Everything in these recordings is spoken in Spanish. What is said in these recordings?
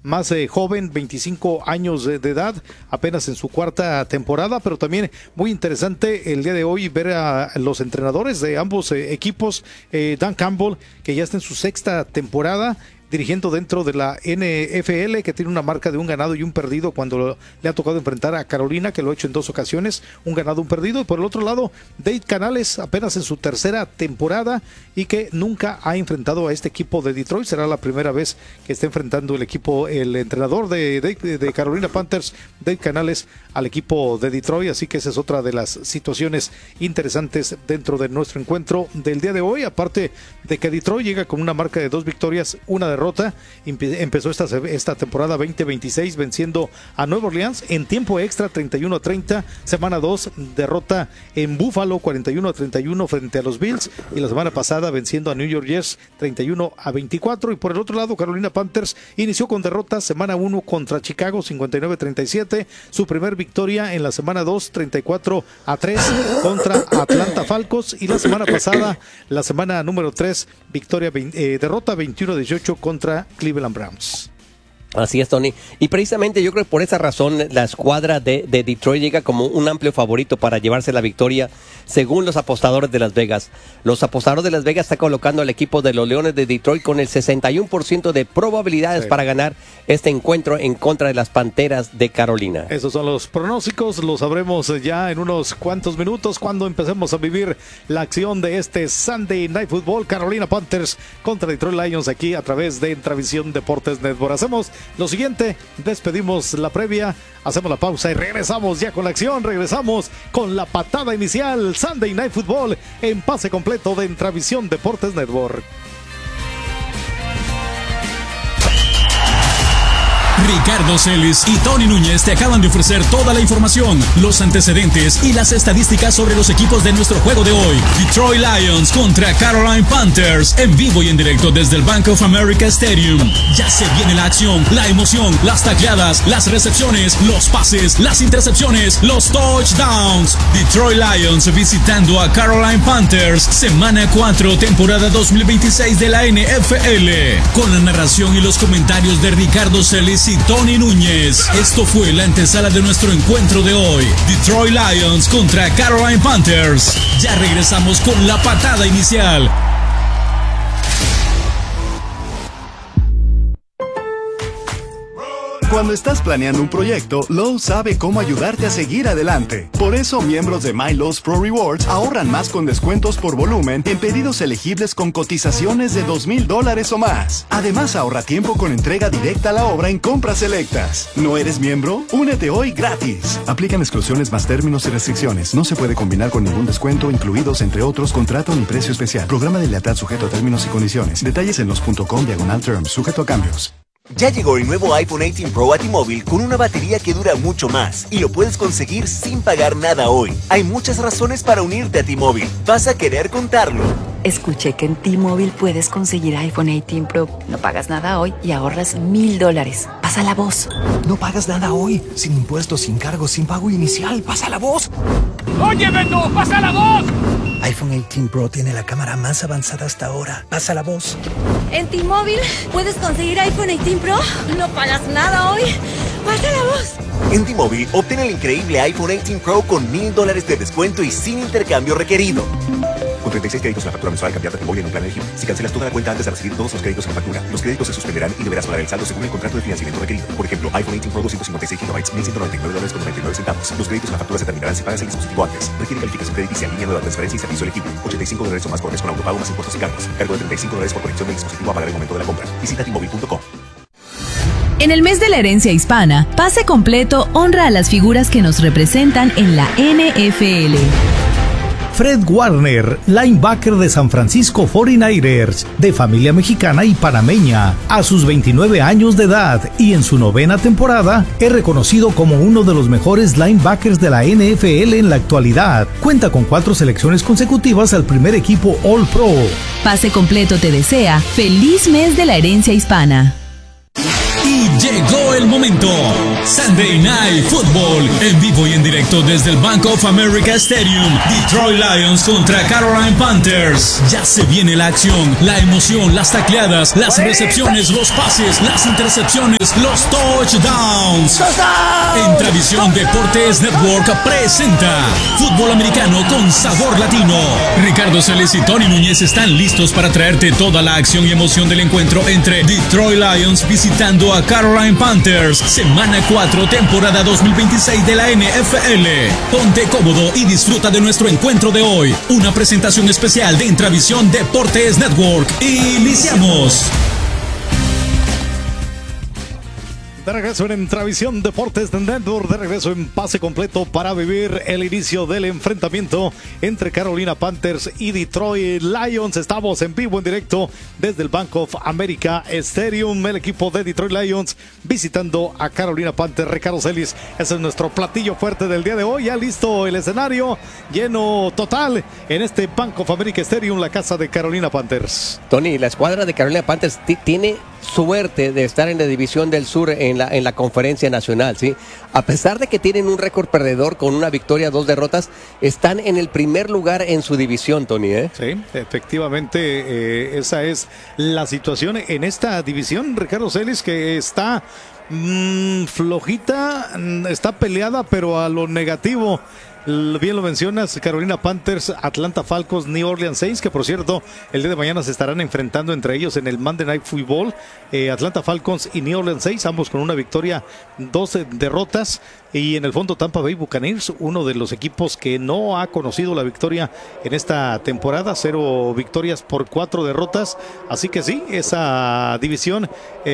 más joven, 25 años de edad, apenas en su cuarta temporada, pero también muy interesante el día de hoy ver a los entrenadores de ambos equipos, Dan Campbell, que ya está en su sexta temporada, dirigiendo dentro de la NFL, que tiene una marca de 1 ganado y 1 perdido cuando le ha tocado enfrentar a Carolina, que lo ha hecho en 2 ocasiones, 1 ganado, 1 perdido. Y por el otro lado, Dave Canales, apenas en su tercera temporada y que nunca ha enfrentado a este equipo de Detroit. Será la primera vez que está enfrentando el entrenador de Carolina Panthers, Dave Canales, al equipo de Detroit. Así que esa es otra de las situaciones interesantes dentro de nuestro encuentro del día de hoy. Aparte de que Detroit llega con una marca de 2 victorias, 1 derrota, empezó esta temporada 2026 venciendo a Nueva Orleans en tiempo extra 31-30, semana 2 derrota en Buffalo 41-31 frente a los Bills, y la semana pasada venciendo a New York Jets 31-24. Y por el otro lado, Carolina Panthers inició con derrota semana 1 contra Chicago 59-37, su primer victoria en la semana 2 34-3 contra Atlanta Falcons, y la semana pasada, la semana número 3, derrota 21-18 contra Cleveland Browns. Así es, Tony. Y precisamente yo creo que por esa razón la escuadra de Detroit llega como un amplio favorito para llevarse la victoria, según los apostadores de Las Vegas. Los apostadores de Las Vegas están colocando al equipo de los Leones de Detroit con el 61% de probabilidades para ganar este encuentro en contra de las Panteras de Carolina. Esos son los pronósticos, lo sabremos ya en unos cuantos minutos cuando empecemos a vivir la acción de este Sunday Night Football, Carolina Panthers contra Detroit Lions, aquí a través de Intravisión Deportes Network. Hacemos lo siguiente, despedimos la previa, hacemos la pausa y regresamos ya con la acción, regresamos con la patada inicial, Sunday Night Football en pase completo de Intravisión Deportes Network. Ricardo Celis y Tony Núñez te acaban de ofrecer toda la información, los antecedentes y las estadísticas sobre los equipos de nuestro juego de hoy. Detroit Lions contra Carolina Panthers, en vivo y en directo desde el Bank of America Stadium. Ya se viene la acción, la emoción, las tacleadas, las recepciones, los pases, las intercepciones, los touchdowns. Detroit Lions visitando a Carolina Panthers, semana 4, temporada 2026 de la NFL. Con la narración y los comentarios de Ricardo Celis y Tony Núñez. Esto fue la antesala de nuestro encuentro de hoy. Detroit Lions contra Carolina Panthers. Ya regresamos con la patada inicial. Cuando estás planeando un proyecto, Lowe's sabe cómo ayudarte a seguir adelante. Por eso, miembros de My Lowe's Pro Rewards ahorran más con descuentos por volumen en pedidos elegibles con cotizaciones de $2,000 o más. Además, ahorra tiempo con entrega directa a la obra en compras selectas. ¿No eres miembro? Únete hoy gratis. Aplican exclusiones más términos y restricciones. No se puede combinar con ningún descuento, incluidos entre otros contrato ni precio especial. Programa de lealtad sujeto a términos y condiciones. Detalles en los.com/terms, sujeto a cambios. Ya llegó el nuevo iPhone 18 Pro a T-Mobile con una batería que dura mucho más y lo puedes conseguir sin pagar nada hoy. Hay muchas razones para unirte a T-Mobile. Vas a querer contarlo. Escuché que en T-Mobile puedes conseguir iPhone 18 Pro. No pagas nada hoy y ahorras $1,000. Pasa la voz. No pagas nada hoy. Sin impuestos, sin cargos, sin pago inicial. Pasa la voz. ¡Oye, Beto! ¡Pasa la voz! iPhone 18 Pro tiene la cámara más avanzada hasta ahora. Pasa la voz. En T-Mobile puedes conseguir iPhone 18 Pro. No pagas nada hoy. Pasa la voz. En T-Mobile, obtén el increíble iPhone 18 Pro con $1,000 de descuento y sin intercambio requerido. Con 36 créditos en la factura mensual, cambiar de T-Mobile en un plan elegible. Si cancelas toda la cuenta antes de recibir todos los créditos en la factura, los créditos se suspenderán y deberás pagar el saldo según el contrato de financiamiento requerido. Por ejemplo, iPhone 18 Pro 256 GB, $1,199.99. Los créditos en la factura se terminarán si pagas el dispositivo antes. Requiere calificación crediticia, línea nueva, transferencia y servicio elegible. $85 o más por mes con autopago más impuestos y cargos. Cargo de $35 por conexión del dispositivo a pagar el momento de la compra. Visita T-Mobile.com. En el mes de la herencia hispana, Pase Completo honra a las figuras que nos representan en la NFL. Fred Warner, linebacker de San Francisco 49ers, de familia mexicana y panameña, a sus 29 años de edad y en su 9ª temporada, es reconocido como uno de los mejores linebackers de la NFL en la actualidad. Cuenta con 4 selecciones consecutivas al primer equipo All-Pro. Pase Completo te desea feliz mes de la herencia hispana. Y Llegó el momento. Sunday Night Football, en vivo y en directo desde el Bank of America Stadium. Detroit Lions contra Carolina Panthers. Ya se viene la acción, la emoción, las tacleadas, las recepciones, los pases, las intercepciones, los touchdowns. Entravisión Deportes Network presenta Fútbol Americano con Sabor Latino. Ricardo Celis y Tony Núñez están listos para traerte toda la acción y emoción del encuentro entre Detroit Lions visitando a Carolina Panthers. Semana 4, temporada 2026 de la NFL. Ponte cómodo y disfruta de nuestro encuentro de hoy. Una presentación especial de Intravisión Deportes Network. Iniciamos. De regreso en Intravisión Deportes Network, de regreso en pase completo para vivir el inicio del enfrentamiento entre Carolina Panthers y Detroit Lions. Estamos en vivo, en directo desde el Bank of America Stadium. El equipo de Detroit Lions visitando a Carolina Panthers. Ricardo Celis, ese es nuestro platillo fuerte del día de hoy. Ya listo el escenario, lleno total en este Bank of America Stadium, la casa de Carolina Panthers. Tony, la escuadra de Carolina Panthers tiene suerte de estar en la División del Sur en la Conferencia Nacional, ¿sí? A pesar de que tienen un récord perdedor con una victoria, 2 derrotas, están en el primer lugar en su división, Tony, ¿eh? Sí, efectivamente, esa es la situación en esta división, Ricardo Celis, que está flojita, está peleada, pero a lo negativo. Bien lo mencionas, Carolina Panthers, Atlanta Falcons, New Orleans Saints, que por cierto, el día de mañana se estarán enfrentando entre ellos en el Monday Night Football. Atlanta Falcons y New Orleans Saints, ambos con una victoria, 12 derrotas. Y en el fondo Tampa Bay Buccaneers, uno de los equipos que no ha conocido la victoria en esta temporada, 0 victorias por 4 derrotas. Así que sí, esa división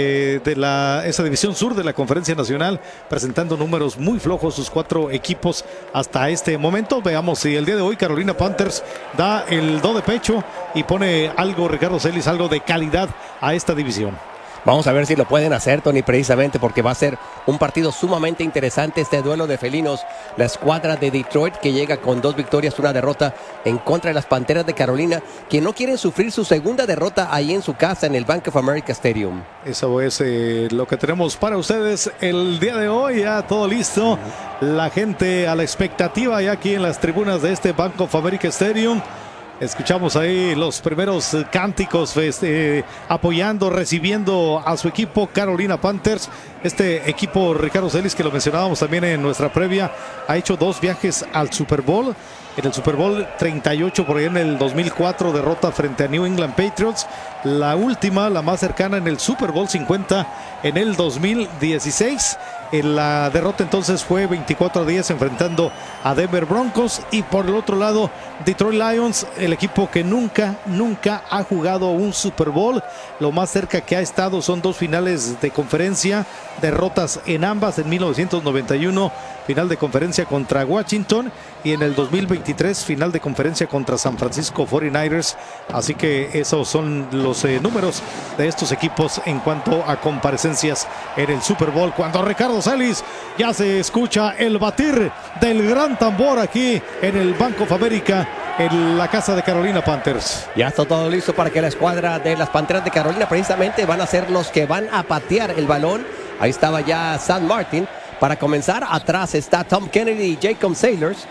esa división sur de la Conferencia Nacional presentando números muy flojos sus 4 equipos hasta este momento. Veamos si el día de hoy Carolina Panthers da el do de pecho y pone algo, Ricardo Celis, algo de calidad a esta división. Vamos a ver si lo pueden hacer, Tony, precisamente porque va a ser un partido sumamente interesante este duelo de felinos. La escuadra de Detroit, que llega con 2 victorias, 1 derrota en contra de las Panteras de Carolina, que no quieren sufrir su segunda derrota ahí en su casa en el Bank of America Stadium. Eso es lo que tenemos para ustedes el día de hoy. Ya todo listo, la gente a la expectativa ya aquí en las tribunas de este Bank of America Stadium. Escuchamos ahí los primeros cánticos apoyando, recibiendo a su equipo Carolina Panthers. Este equipo, Ricardo Celis, que lo mencionábamos también en nuestra previa, ha hecho 2 viajes al Super Bowl. En el Super Bowl 38, por ahí en el 2004, derrota frente a New England Patriots. La última, la más cercana, en el Super Bowl 50 en el 2016. La derrota entonces fue 24-10 enfrentando a Denver Broncos. Y por el otro lado, Detroit Lions, el equipo que nunca ha jugado un Super Bowl. Lo más cerca que ha estado son 2 finales de conferencia, derrotas en ambas. En 1991, final de conferencia contra Washington, y en el 2023, final de conferencia contra San Francisco 49ers. Así que esos son los números de estos equipos en cuanto a comparecencias en el Super Bowl. Cuando Ricardo Celis ya se escucha el batir del gran tambor aquí en el Bank of America, en la casa de Carolina Panthers. Ya está todo listo para que la escuadra de las Panteras de Carolina precisamente van a ser los que van a patear el balón. Ahí estaba ya Sam Martin. Para comenzar, atrás está Tom Kennedy y Jacob Sailors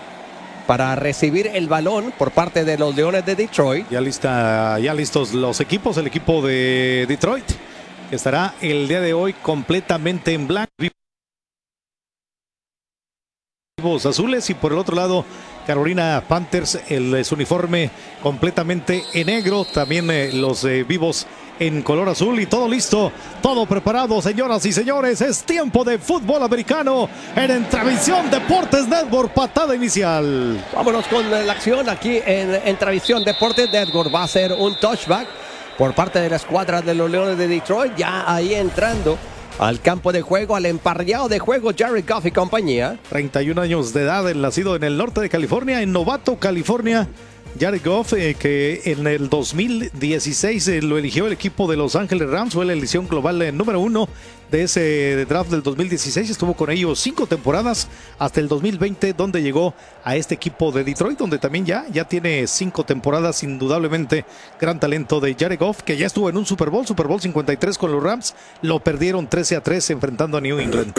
para recibir el balón por parte de los Leones de Detroit. Ya listos los equipos. El equipo de Detroit estará el día de hoy completamente en blanco, azules, y por el otro lado Carolina Panthers, su uniforme completamente en negro, también los vivos en color azul, y todo listo, todo preparado, señoras y señores. Es tiempo de fútbol americano en Intravisión Deportes Network. Patada inicial. Vámonos con la acción aquí en Intravisión Deportes Network. Va a ser un touchback por parte de la escuadra de los Leones de Detroit, ya ahí entrando al campo de juego, al emparrillado de juego, Jared Goff y compañía. 31 años de edad, el nacido en el norte de California, en Novato, California. Jared Goff, que en el 2016 lo eligió el equipo de Los Ángeles Rams, fue la elección global número 1 de ese draft del 2016, estuvo con ellos 5 temporadas hasta el 2020, donde llegó a este equipo de Detroit, donde también ya tiene 5 temporadas, indudablemente gran talento de Jared Goff, que ya estuvo en un Super Bowl 53 con los Rams, lo perdieron 13-3 enfrentando a New England.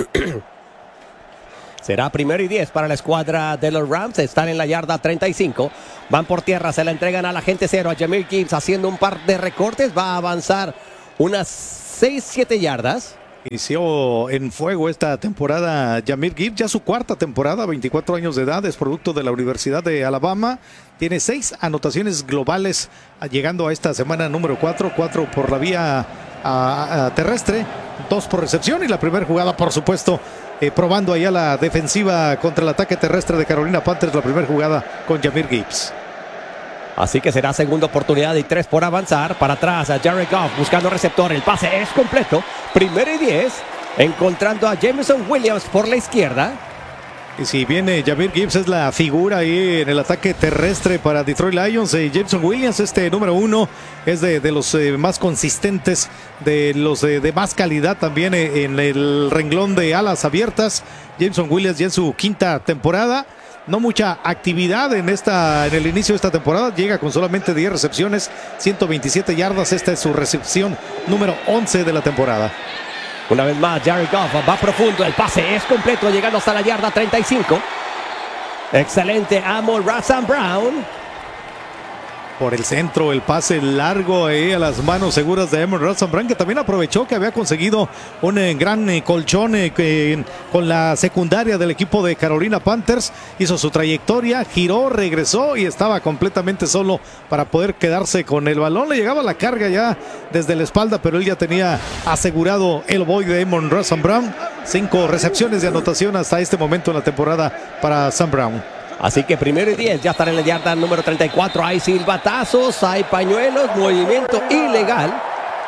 Será 1st y 10 para la escuadra de los Rams. Están en la yarda 35. Van por tierra, se la entregan a la gente cero. A Jahmyr Gibbs haciendo un par de recortes. Va a avanzar unas 6-7 yardas. Inició en fuego esta temporada Jahmyr Gibbs, ya su 4ª temporada, 24 años de edad, es producto de la Universidad de Alabama. Tiene 6 anotaciones globales, llegando a esta semana número 4 por la vía terrestre, 2 por recepción, y la primera jugada, por supuesto, probando allá la defensiva contra el ataque terrestre de Carolina Panthers, la primera jugada con Jahmyr Gibbs. Así que será segunda oportunidad y 3 por avanzar. Para atrás a Jared Goff buscando receptor. El pase es completo. 1st y 10. Encontrando a Jameson Williams por la izquierda. Y si bien Jahmyr Gibbs es la figura ahí en el ataque terrestre para Detroit Lions, Jameson Williams, este número 1, es de los más consistentes, de los de más calidad también en el renglón de alas abiertas. Jameson Williams ya en su 5ª temporada. No mucha actividad en el inicio de esta temporada. Llega con solamente 10 recepciones, 127 yardas. Esta es su recepción número 11 de la temporada. Una vez más, Jared Goff va profundo. El pase es completo, llegando hasta la yarda 35. Excelente Amon-Ra St. Brown. Por el centro, el pase largo ahí a las manos seguras de Amon-Ra St. Brown, que también aprovechó que había conseguido un gran colchón con la secundaria del equipo de Carolina Panthers. Hizo su trayectoria, giró, regresó y estaba completamente solo para poder quedarse con el balón. Le llegaba la carga ya desde la espalda, pero él ya tenía asegurado el boy de Amon-Ra St. Brown. 5 recepciones de anotación hasta este momento en la temporada para St. Brown. Así que 1st y 10, ya están en la yarda número 34. Hay silbatazos, hay pañuelos, movimiento ilegal.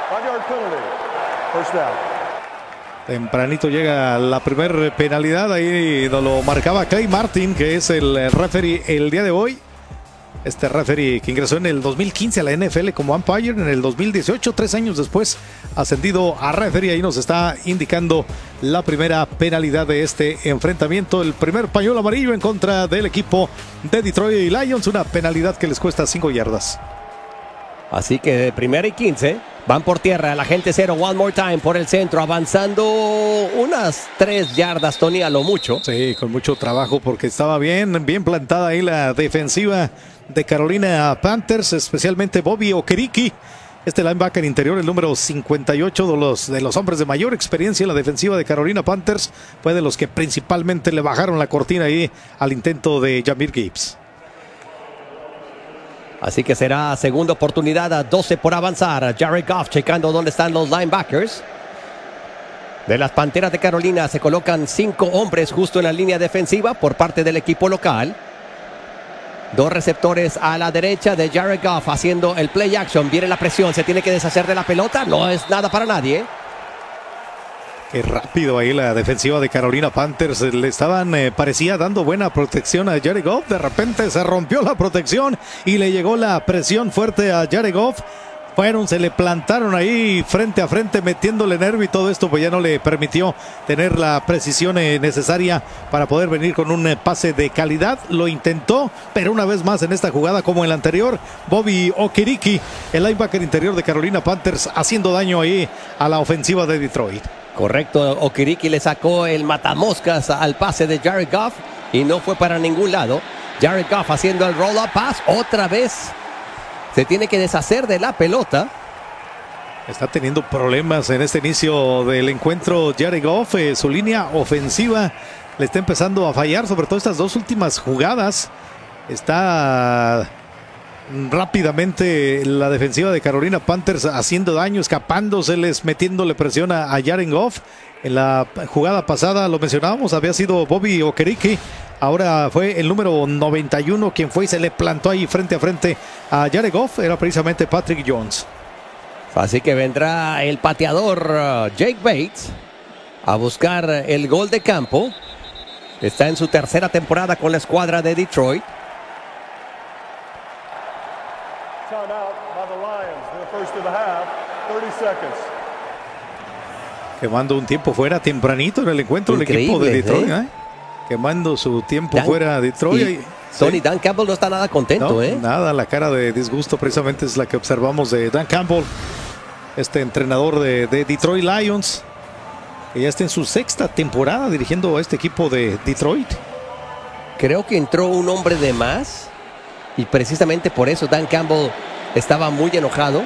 Tempranito llega la primera penalidad, ahí nos lo marcaba Clay Martin, que es el referee el día de hoy. Este referee que ingresó en el 2015 a la NFL como umpire, en el 2018, 3 años después, ascendido a referee. Ahí nos está indicando la primera penalidad de este enfrentamiento. El primer pañuelo amarillo en contra del equipo de Detroit Lions, una penalidad que les cuesta 5 yardas. Así que de 1st y 15, van por tierra, la gente cero, one more time por el centro, avanzando unas 3 yardas, Tony, a lo mucho. Sí, con mucho trabajo porque estaba bien plantada ahí la defensiva de Carolina Panthers, especialmente Bobby Okereke, este linebacker interior, el número 58 de los hombres de mayor experiencia en la defensiva de Carolina Panthers, fue de los que principalmente le bajaron la cortina ahí al intento de Jahmyr Gibbs. Así que será segunda oportunidad a 12 por avanzar. Jared Goff checando dónde están los linebackers. De las Panteras de Carolina se colocan 5 hombres justo en la línea defensiva por parte del equipo local. 2 receptores a la derecha de Jared Goff haciendo el play action. Viene la presión, se tiene que deshacer de la pelota. No es nada para nadie. Qué rápido ahí la defensiva de Carolina Panthers. Le estaban, parecía dando buena protección a Jared Goff. De repente se rompió la protección y le llegó la presión fuerte a Jared Goff. Se le plantaron ahí frente a frente, metiéndole nervio y todo esto, pues ya no le permitió tener la precisión necesaria para poder venir con un pase de calidad. Lo intentó, pero una vez más en esta jugada como en la anterior, Bobby Okereke, el linebacker interior de Carolina Panthers, haciendo daño ahí a la ofensiva de Detroit. Correcto, Okereke le sacó el matamoscas al pase de Jared Goff y no fue para ningún lado. Jared Goff haciendo el roll-up pass otra vez. Se tiene que deshacer de la pelota. Está teniendo problemas en este inicio del encuentro Jared Goff. Su línea ofensiva le está empezando a fallar, sobre todo estas 2 últimas jugadas. Está rápidamente la defensiva de Carolina Panthers haciendo daño, escapándoseles, metiéndole presión a Jared Goff. En la jugada pasada, lo mencionábamos, había sido Bobby Okereke. Ahora fue el número 91 quien fue y se le plantó ahí frente a frente a Jared Goff. Era precisamente Patrick Jones. Así que vendrá el pateador Jake Bates a buscar el gol de campo. Está en su 3ª temporada con la escuadra de Detroit. Quemando un tiempo fuera tempranito en el encuentro. Increíble, el equipo de Detroit, quemando su tiempo fuera Detroit. Tony, Dan Campbell no está nada contento, Nada, la cara de disgusto precisamente es la que observamos de Dan Campbell, este entrenador de Detroit Lions, que ya está en su 6ª temporada dirigiendo a este equipo de Detroit. Creo que entró un hombre de más y precisamente por eso Dan Campbell estaba muy enojado.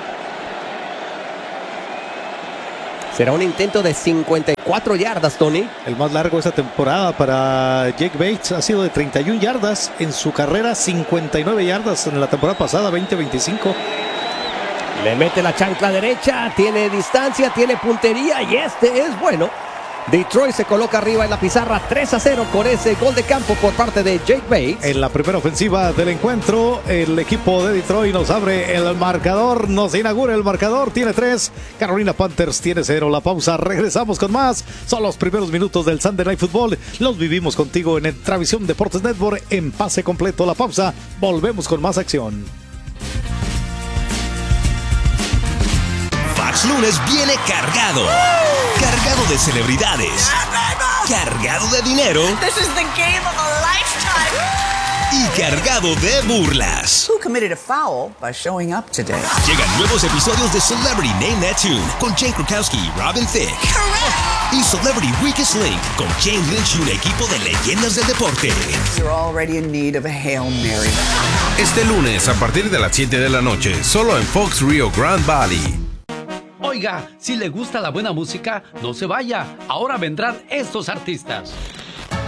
Será un intento de 54 yardas, Tony. El más largo esta temporada para Jake Bates ha sido de 31 yardas. En su carrera, 59 yardas en la temporada pasada, 20-25. Le mete la chancla derecha, tiene distancia, tiene puntería y este es bueno. Detroit se coloca arriba en la pizarra 3-0 con ese gol de campo por parte de Jake Bates. En la primera ofensiva del encuentro, el equipo de Detroit nos abre el marcador, nos inaugura el marcador, tiene 3, Carolina Panthers tiene 0. La pausa, regresamos con más. Son los primeros minutos del Sunday Night Football. Los vivimos contigo en Travisión Deportes Network en pase completo. La pausa, volvemos con más acción. Fox Lunes viene cargado. Cargado de celebridades. Cargado de dinero. This is the game of a lifetime. Y cargado de burlas. Who committed a foul by showing up today? Llegan nuevos episodios de Celebrity Name That Tune con Jane Krakowski y Robin Thicke. Correct. Y Celebrity Weakest Link con Jane Lynch y un equipo de leyendas del deporte. You're already in need of a Hail Mary. Este lunes a partir de las 7 de la noche, solo en Fox Rio Grande Valley. Oiga, si le gusta la buena música, no se vaya. Ahora vendrán estos artistas.